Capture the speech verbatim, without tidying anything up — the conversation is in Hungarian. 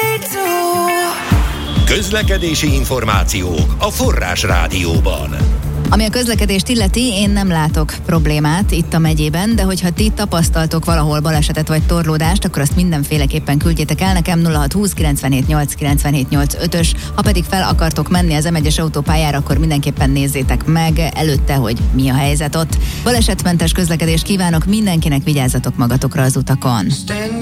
Közlekedési információk a Forrás Rádióban. Ami a közlekedést illeti, én nem látok problémát itt a megyében, de hogyha ti tapasztaltok valahol balesetet vagy torlódást, akkor azt mindenféleképpen küldjétek el nekem nulla hat húsz kilencvenhét nyolc kilencvenhét nyolc ötös. Ha pedig fel akartok menni az em egyes autópályára, akkor mindenképpen nézzétek meg előtte, hogy mi a helyzet ott. Balesetmentes közlekedést kívánok mindenkinek, vigyázzatok magatokra az utakon.